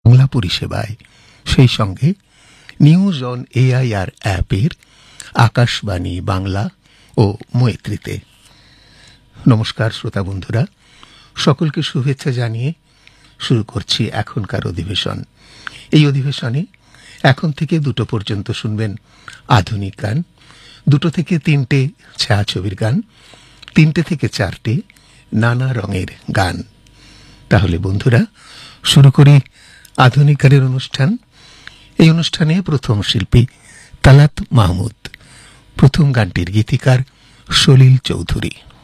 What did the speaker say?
বাংলা পরিষেবায়, সেই সঙ্গে নিউজ অন এআইআর অ্যাপের আকাশবাণী বাংলা ও মৈত্রীতে। নমস্কার শ্রোতা বন্ধুরা, সকলকে শুভেচ্ছা জানিয়ে শুরু করছি এখনকার অধিবেশন। এই অধিবেশনে এখন থেকে 2টো পর্যন্ত শুনবেন আধুনিক গান, 2টো থেকে 3টে ছায়াছবির গান, 3টে থেকে 4টে নানা রঙের গান। তাহলে বন্ধুরা, শুরু করি আধুনিক গানের অনুষ্ঠান। এই অনুষ্ঠানে প্রথম শিল্পী তালাত মাহমুদ, প্রথম গানটির গীতিকার সলিল চৌধুরী।